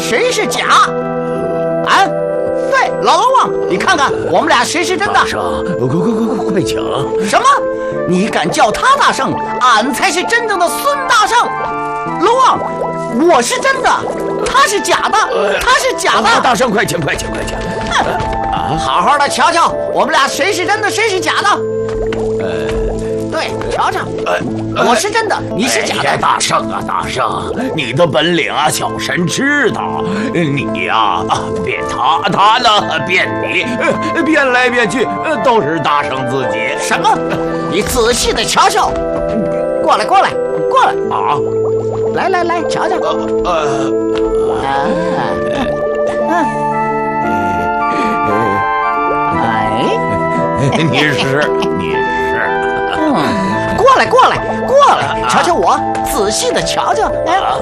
谁是假？啊，对，老龙王，你看看我们俩谁是真的？ 大圣，快请！ 什么？你敢叫他大圣？俺才是真正的孙大圣！龙王，我是真的，他是假的，他是假的！ 大圣，快请！ 好好的瞧瞧，我们俩谁是真的，谁是假的？对，瞧瞧，我是真的，你是假的。 大圣啊，大圣，你的本领啊，小神知道。你呀，变他呢，变你，变来变去，都是大圣自己。 什么？你仔细的瞧瞧，过来啊！ 来，瞧瞧。 你是。 过来，瞧瞧我，仔细的瞧瞧。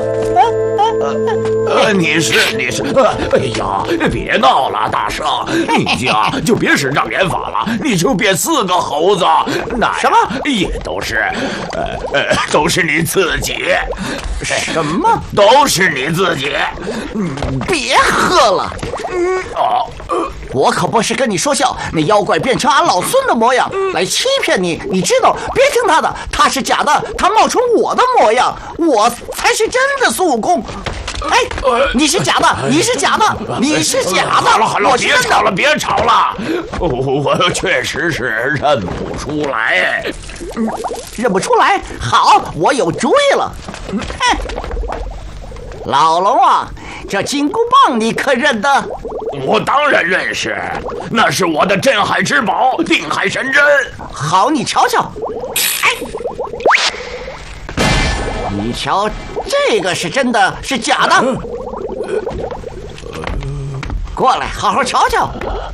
你是。哎呀，别闹了，大圣，你就别使障眼法了，你就变4个猴子，那什么也都是你自己。 什么？ 都是你自己。 别喝了。我可不是跟你说笑，那妖怪变成俺老孙的模样来欺骗你，你知道？别听他的，他是假的，他冒充我的模样，我才是真的孙悟空。哎，你是假的，你是假的。 好了，别吵了，我确实是认不出来。 认不出来？好，我有主意了。老龙啊，这金箍棒你可认得？ 我当然认识，那是我的镇海之宝，定海神针。 好，你瞧瞧。你瞧，这个是真的，是假的？过来，好好瞧瞧。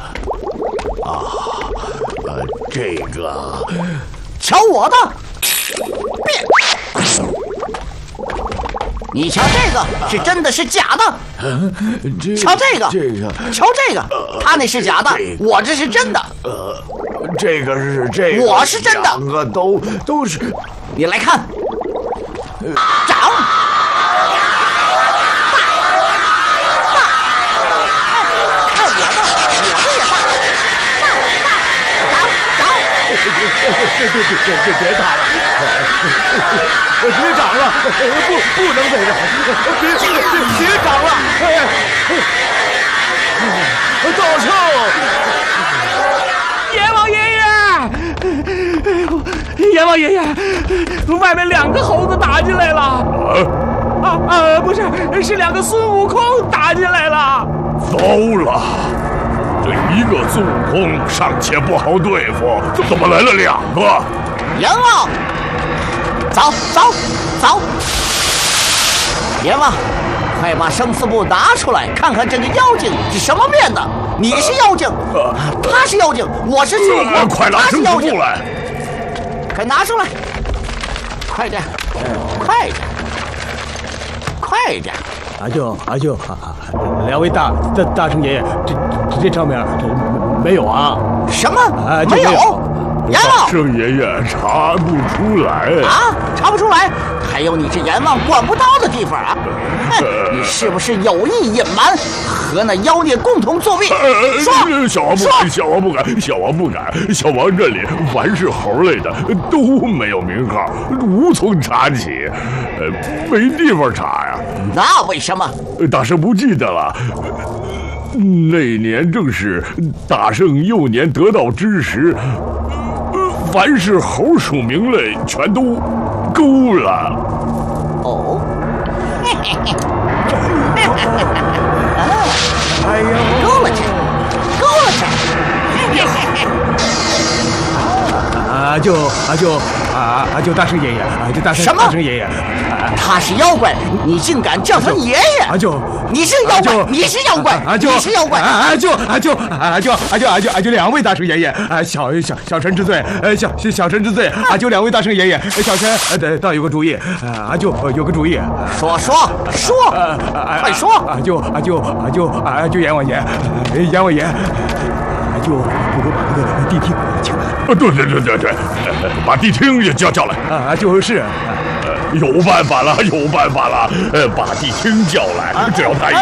这个， 瞧我的，变。你瞧这个是真的，是假的？瞧这个，瞧这个，他那是假的，我这是真的。 这个是这个， 我是真的， 两个都是。 你来看，长。 别打了，别长了，不能这样，别长了，大圣， 阎王爷爷，外面2个猴子打进来了，不是2个孙悟空打进来了， 糟了！这一个孙悟空尚且不好对付，怎么来了2个？ 阎王，走！阎王，快把生死簿拿出来，看看这个妖精是什么变的。你是妖精，他是妖精，我是孙悟空， 快拿生死簿来！ 快拿出来！快点！ 2位大圣爷爷，这上面没有啊？ 什么？没有？阎王， 大圣爷爷查不出来啊？查不出来？还有你这阎王管不到的地方啊！你是不是有意隐瞒，和那妖孽共同作弊？说！ 小王不敢，小王这里凡是猴类的都没有名号，无从查起，没地方查呀。 那为什么？ 大圣不记得了。那年正是大圣幼年得道之时，凡是猴属名类全都勾了。 哦， 哎呦， 勾了去！ 就大圣爷爷， 什么？ 大圣爷爷， 他是妖怪，你竟敢叫他爷爷？你是妖怪，你是妖怪，你是妖怪！ 就2位大圣爷爷，小臣之罪，小臣之罪，就2位大圣爷爷，小臣倒有个主意，有个主意， 说，快说！ 就阎王爷，就把那个谛听请来。 对，把谛听也叫来。 就是。 有办法了，把谛听叫来，只要他一